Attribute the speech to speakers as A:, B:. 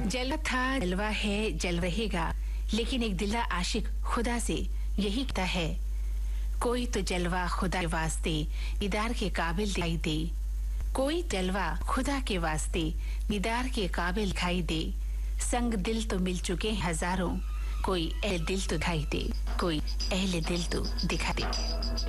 A: जलवा था, जलवा है, जल रहेगा, लेकिन एक दिला आशिक खुदा से यही कहता है, कोई तो जलवा खुदा के वास्ते दीदार के काबिल दिखाई दे, कोई जलवा खुदा के वास्ते दीदार के काबिल दिखाई दे। संग दिल तो मिल चुके हजारों, कोई अहले दिल तो दिखाई दे, कोई अहले दिल तो दिखा दे।